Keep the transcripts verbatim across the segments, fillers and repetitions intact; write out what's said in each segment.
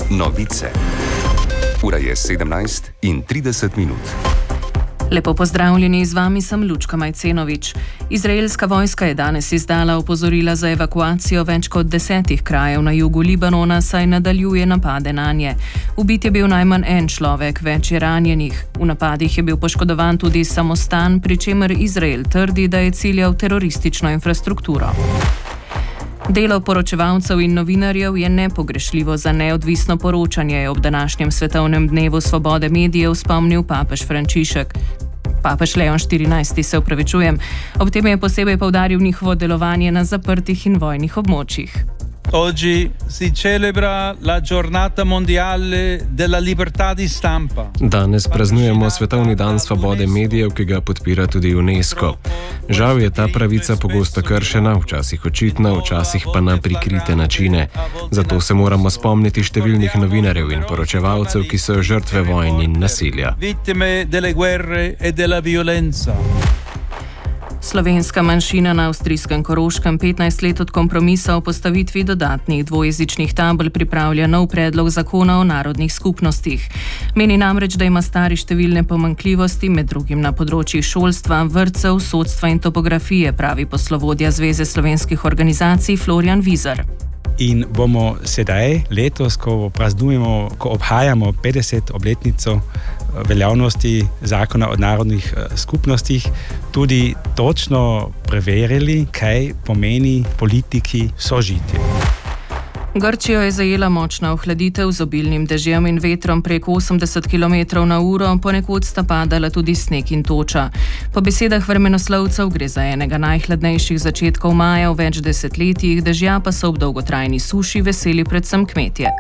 Novice. Ura je sedemnajst in trideset minut. Lepo pozdravljeni, z vami sem Lučka Majcenovič. Izraelska vojska je danes izdala opozorila za evakuacijo več kot desetih krajev na jugu Libanona, saj nadaljuje napade nanje. Ubit je bil najmanj en človek, več je ranjenih. V napadih je bil poškodovan tudi samostan, pri čemer Izrael trdi, da je ciljal teroristično infrastrukturo. Delo poročevalcev in novinarjev je nepogrešljivo za neodvisno poročanje, je ob današnjem svetovnem dnevu svobode medijev spomnil papež Frančišek. Papež Leon štirinajsti se opravičujem. Ob tem je posebej poudaril njihovo delovanje na zaprtih in vojnih območjih. Oggi si celebra la giornata mondiale della libertà di stampa. Danes praznujemo Svetovni dan svobode medijev, ki ga podpira tudi UNESCO. Žal je ta pravica pogosto kršena, včasih očitno, včasih pa na prikrite načine. Zato se moramo spomniti številnih novinarjev in poročevalcev, ki so žrtve vojn in nasilja. Vittime delle guerre e della violenza. Slovenska manjšina na avstrijskem Koroškem petnajst let od kompromisa o postavitvi dodatnih dvojezičnih tabel pripravlja nov predlog zakona o narodnih skupnostih. Meni namreč, da ima stari številne pomanjkljivosti, med drugim na področjih šolstva, vrtcev, sodstva in topografije, pravi poslovodja Zveze slovenskih organizacij Florjan Vizar. In bomo sedaj, letos, ko praznujemo, ko obhajamo petdeset obletnico veljavnosti zakona o narodnih skupnostih, tudi točno preverili, kaj pomeni politiki sožitje. Grčijo je zajela močna ohladitev z obilnim dežjem in vetrom prek osemdeset kilometrov na uro, ponekod sta padala tudi sneg in toča. Po besedah vremenoslovcev gre za enega najhladnejših začetkov maja v več desetletjih, dežja pa so ob dolgotrajni suši veseli predvsem kmetje.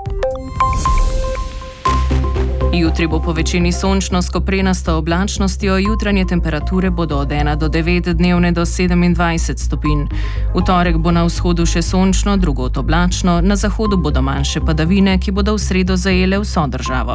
Jutri bo po večini sončno s koprenasto oblačnostjo, jutranje temperature bodo od ena do devet, dnevne do sedemindvajset stopinj. V torek bo na vzhodu še sončno, drugod oblačno, na zahodu bodo manjše padavine, ki bodo v sredo zajele vso državo.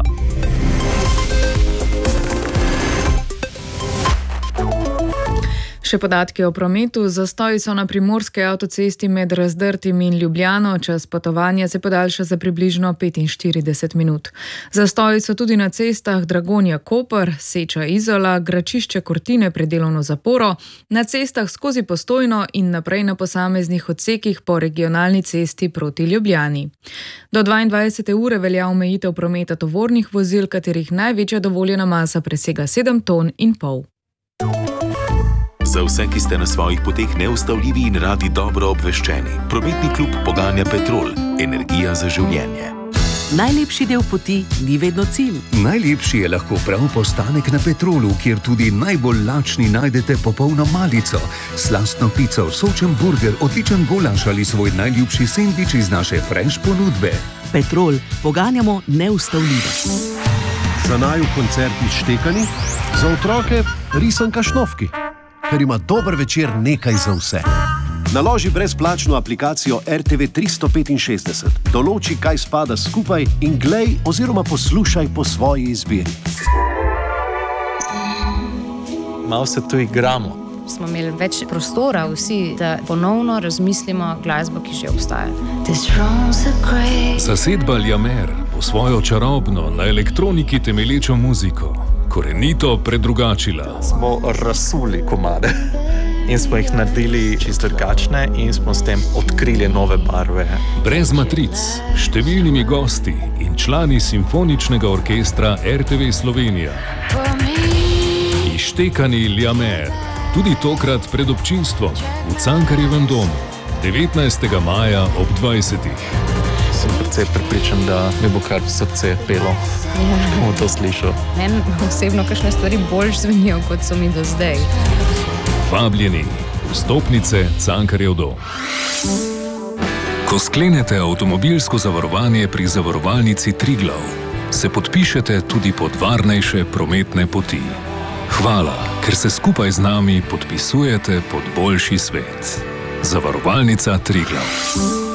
Še podatki o prometu. Zastoji so na primorski avtocesti med Razdrtim in Ljubljano. Čas potovanja se podaljša za približno petinštirideset minut. Zastoji so tudi na cestah Dragonja-Koper, Seča-Izola, Gračišče-Kortine pred delovno zaporo, na cestah skozi Postojno in naprej na posameznih odsekih po regionalni cesti proti Ljubljani. Do dvaindvajsete ure velja omejitev prometa tovornih vozil, katerih največja dovoljena masa presega sedem ton in pol. Za vse, ki ste na svojih poteh neustavljivi in radi dobro obveščeni, prometni klub poganja Petrol, energija za življenje. Najlepši del poti ni vedno cilj. Najlepši je lahko prav postanek na Petrolu, kjer tudi najbolj lačni najdete popolno malico, slastno pico, sočen burger, odličen golaš ali svoj najljubši sendvič iz naše fresh ponudbe. Petrol, poganjamo neustavljivo. Za naju koncerti štekani, za otroke risanka šnovki. Ker ima dober večer nekaj za vse. Naloži brezplačno aplikacijo R T V tristo petinšestdeset, določi, kaj spada skupaj in glej oziroma poslušaj po svoji izbiri. Malo se tu igramo. Smo imeli več prostora vsi, da ponovno razmislimo glasbo, ki že obstaja. Zasedba Ljamer po svojo čarobno, na elektroniki temelječo muziko korenito predrugačila. Smo razsuli komade in smo jih naredili čisto drugačne in smo s tem odkrili nove barve. Brez matric, številnimi gosti in člani simfoničnega orkestra R T V Slovenija. Ištekani Ljamer, tudi tokrat pred občinstvom v Cankarjevem domu, devetnajstega maja ob dvajsetih. Sem precej prepričan, da mi bo kar srce pelo, ko bom to slišal. Meni osebno kakšne stvari bolj zvenijo, kot so mi do zdaj. Vabljeni, vstopnice Cankarjev dom. Ko sklenete avtomobilsko zavarovanje pri zavarovalnici Triglav, se podpišete tudi pod varnejše prometne poti. Hvala, ker se skupaj z nami podpisujete pod boljši svet. Zavarovalnica Triglav.